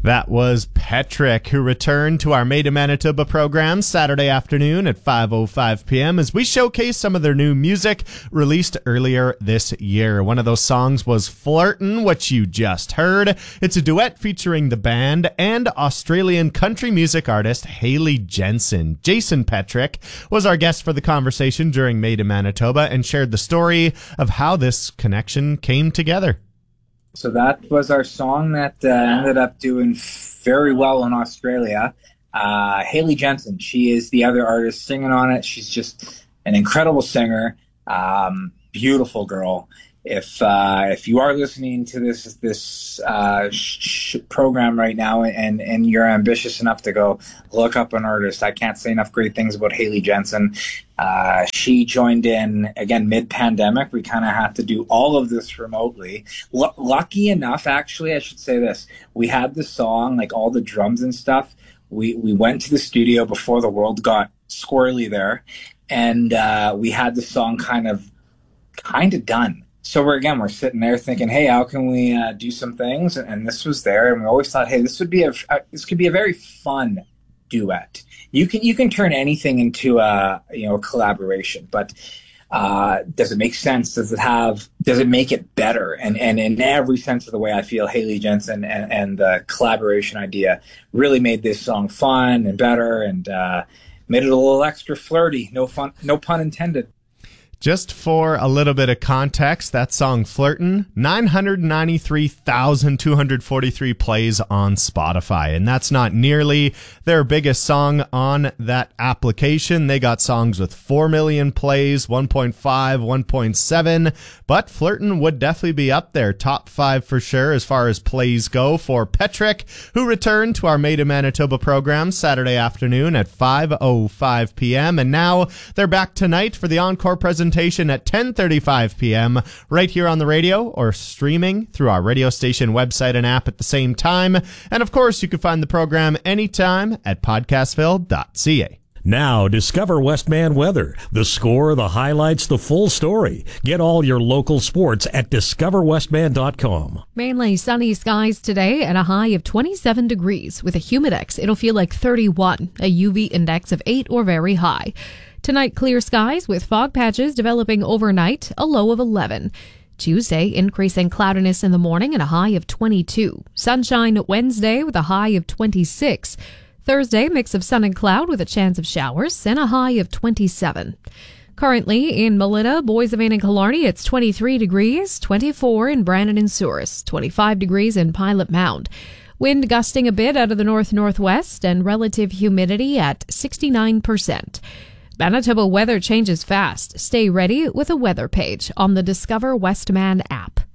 That was Petrick, who returned to our Made in Manitoba program Saturday afternoon at 5:05 p.m. as we showcase some of their new music released earlier this year. One of those songs was Flirtin', which you just heard. It's a duet featuring the band and Australian country music artist Hayley Jensen. Jason Petrick was our guest for the conversation during Made in Manitoba and shared the story of how this connection came together. So that was our song that ended up doing very well in Australia. Hayley Jensen, she is the other artist singing on it. She's just an incredible singer, beautiful girl. If you are listening to this program right now and you're ambitious enough to go look up an artist, I can't say enough great things about Hayley Jensen. She joined in, again, mid-pandemic. We kind of had to do all of this remotely. Lucky enough, actually, I should say this. We had the song, like all the drums and stuff. We went to the studio before the world got squirrely there, and we had the song kind of done. So we're sitting there thinking, hey, how can we do some things? And this was there, and we always thought, hey, this could be a very fun duet. You can turn anything into a collaboration, but does it make sense? Does it make it better? And in every sense of the way, I feel Hayley Jensen and the collaboration idea really made this song fun and better, and made it a little extra flirty. No pun intended. Just for a little bit of context, that song Flirtin', 993,243 plays on Spotify. And that's not nearly their biggest song on that application. They got songs with 4 million plays, 1.5, 1.7. But Flirtin' would definitely be up there, top 5 for sure as far as plays go for Petrick, who returned to our Made in Manitoba program Saturday afternoon at 5:05 p.m. And now they're back tonight for the encore presentation at 10:35 p.m. right here on the radio or streaming through our radio station website and app at the same time. And of course, you can find the program anytime at podcastville.ca. Now, discover Westman weather. The score, the highlights, the full story. Get all your local sports at discoverwestman.com. Mainly sunny skies today and a high of 27 degrees. With a humidex, it'll feel like 31, a UV index of 8 or very high. Tonight, clear skies with fog patches developing overnight, a low of 11. Tuesday, increasing cloudiness in the morning and a high of 22. Sunshine Wednesday with a high of 26. Thursday, mix of sun and cloud with a chance of showers and a high of 27. Currently in Melita, Boissevain and Killarney, it's 23 degrees, 24 in Brandon and Souris, 25 degrees in Pilot Mound. Wind gusting a bit out of the north-northwest and relative humidity at 69%. Manitoba weather changes fast. Stay ready with a weather page on the Discover Westman app.